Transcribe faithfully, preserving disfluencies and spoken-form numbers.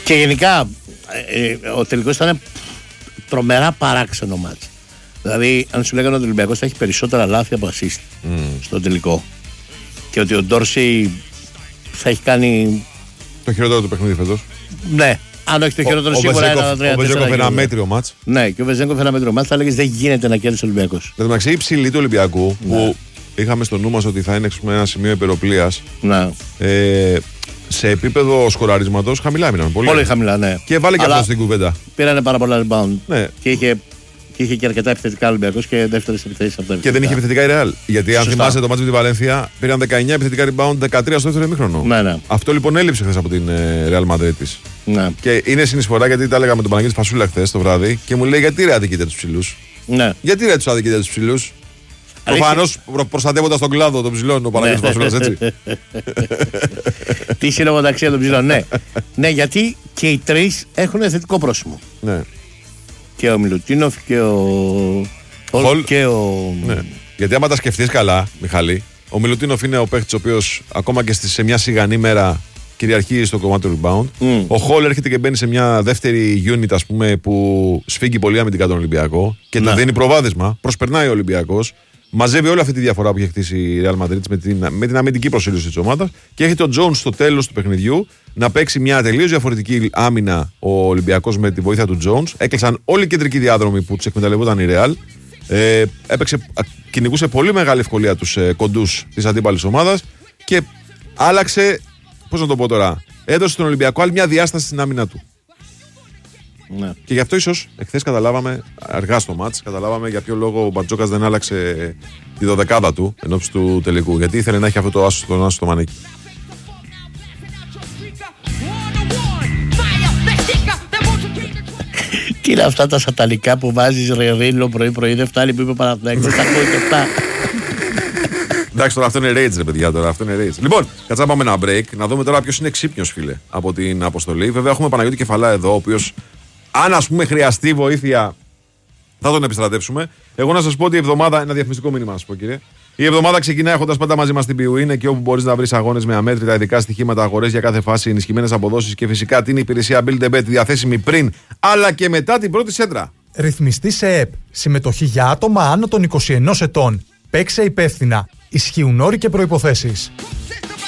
Και γενικά ε, ο τελικός ήταν τρομερά παράξενο μάτς. Δηλαδή, αν σου λέγανε ότι ο Ολυμπιακός θα έχει περισσότερα λάθη από assist mm. στο τελικό και ότι ο Ντόρσεϊ θα έχει κάνει. Το χειρότερο του παιχνίδι φέτος. Ναι, αν όχι το χειρότερο, σίγουρα ένα τρία. Ο Βεζέγκοφ ένα μέτριο μάτς. Ναι, και ο Βεζέγκοφ ένα μέτριο μάτς θα έλεγε δεν γίνεται να κέρδισε ο Ολυμπιακός. Εν τω μεταξύ, η ψηλή του Ολυμπιακού ναι. που είχαμε στο νου μας ότι θα είναι ένα σημείο υπεροπλίας. Ναι. Ε, σε επίπεδο σκοραρίσματος χαμηλά έμειναν. Πολύ, πολύ χαμηλά, ναι. Και βάλε και αυτό στην κουβέντα. Πήρανε πάρα πολλά rebound. Ναι. Και είχε. Και είχε και αρκετά επιθετικά Ολυμπιακός και δεύτερες επιθέσεις από τα Και δεν είχε επιθετικά η Real. Γιατί αν θυμάσαι το μάτσο με τη Βαλένθια, πήραν δεκαεννιά επιθετικά rebound, δεκατρία στο δεύτερο ημίχρονο. Ναι, ναι. Αυτό λοιπόν έλειψε χθες από την Real Madrid της. Ναι. Και είναι συνεισφορά γιατί τα έλεγα με τον Παναγιώτη Φασούλα χθες το βράδυ και μου λέει γιατί ρε αδικείτε τους ψηλούς. Ναι. Γιατί ρε τους αδικείτε τους ψηλούς. Προφανώς προ, προστατεύοντας τον κλάδο των ψηλών ο Παναγιώτης Φασούλας, έτσι. Τι συνομοταξία των ψηλών, ναι. Ναι, γιατί και οι τρεις έχουν θετικό πρόσημο. Ναι. Και ο Μιλουτίνοφ και ο. Χολ. Και ο... Ναι. Γιατί άμα τα σκεφτείς καλά, Μιχαλή, ο Μιλουτίνοφ είναι ο παίχτης ο οποίος ακόμα και σε μια σιγανή μέρα κυριαρχεί στο κομμάτι του rebound. Mm. Ο Χολ έρχεται και μπαίνει σε μια δεύτερη unit, ας πούμε, που σφίγγει πολύ αμυντικά τον Ολυμπιακό και του δίνει προβάδισμα. Προσπερνάει ο Ολυμπιακός. Μαζεύει όλη αυτή τη διαφορά που έχει χτίσει η Real Madrid με την, με την αμυντική προσήλωση της ομάδας και έχει τον Jones στο τέλος του παιχνιδιού να παίξει μια τελείως διαφορετική άμυνα ο Ολυμπιακός με τη βοήθεια του Jones. Έκλεισαν όλοι οι κεντρικοί διάδρομοι που τους εκμεταλλευόταν η Real. Ε, έπαιξε, κυνηγούσε πολύ μεγάλη ευκολία τους ε, κοντούς της αντίπαλης ομάδας και άλλαξε, πώς να το πω τώρα, έδωσε στον Ολυμπιακό άλλη μια διάσταση στην άμυνα του. Ναι. Και γι' αυτό ίσως εχθές καταλάβαμε, αργά στο μάτς, καταλάβαμε για ποιο λόγο ο Μπαρτζόκας δεν άλλαξε τη δωδεκάδα του ενώπιση του τελικού. Γιατί ήθελε να έχει αυτό το άσο στον άσο στο μανίκι. Τι είναι αυτά τα σατανικά που βάζεις ρε Ρίλο πρωί-πρωί, δεν φτάνει που είπε Παναθηναϊκός, δεν τα ακούω και αυτά. Εντάξει, τώρα αυτό είναι rage, ρε παιδιά. Τώρα αυτό είναι rage. Λοιπόν, κάτσε να πάμε ένα break, να δούμε τώρα ποιος είναι ξύπνιος, φίλε, από την αποστολή. Βέβαια, έχουμε Παναγιώτη Κεφαλά εδώ, ο οποίος, αν ας πούμε χρειαστεί βοήθεια, θα τον επιστρατεύσουμε. Εγώ να σας πω ότι η εβδομάδα, ένα διαφημιστικό μήνυμα να σας πω, κύριε. Η εβδομάδα ξεκινά έχοντας πάντα μαζί μας την Πιου. Είναι και όπου μπορείς να βρεις αγώνες με αμέτρητα ειδικά στοιχήματα, αγορές για κάθε φάση, ενισχυμένες αποδόσεις και φυσικά την υπηρεσία Build a Bet διαθέσιμη πριν αλλά και μετά την πρώτη σέντρα. Ρυθμιστή σε ΕΠ. Συμμετοχή για άτομα άνω των είκοσι ενός ετών. Παίξε υπεύθυνα. Ισχύουν όροι και προϋποθέσεις.